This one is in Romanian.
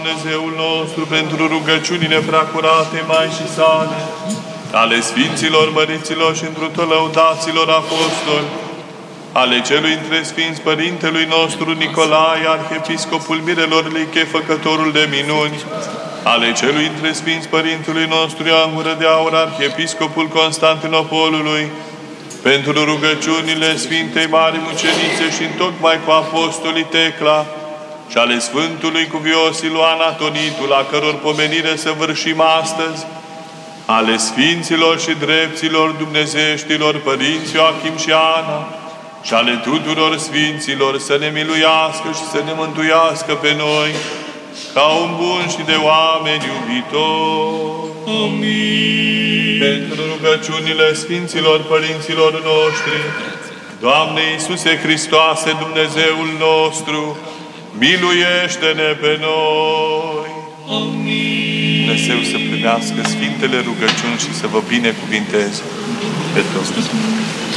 Dumnezeul nostru, pentru rugăciunile preacurate Maicii sale, ale Sfinților, Măriților și întru tot lăudaților apostoli, ale celui între Sfinți Părintelui nostru Nicolae, Arhiepiscopul Mirelor Liche, făcătorul de minuni, ale celui între Sfinți Părintelui nostru Ioan Gură de Aur, Arhiepiscopul Constantinopolului, pentru rugăciunile Sfintei Mari Mucenițe și întocmai cu Apostolii Tecla, și ale Sfântului Cuvios Iloan Atonitul, la căror pomenire să vârșim astăzi, ale Sfinților și Drepților Dumnezeieștilor Părinți Ioachim și Ana, și ale tuturor Sfinților, să ne miluiască și să ne mântuiască pe noi, ca un bun și de oameni iubitori. Amin. Pentru rugăciunile Sfinților Părinților noștri, Doamne Iisuse Hristoase, Dumnezeul nostru, miluiește-ne pe noi. Amin. Dumnezeu să primească Sfintele rugăciuni și să vă binecuvinteze pe toți.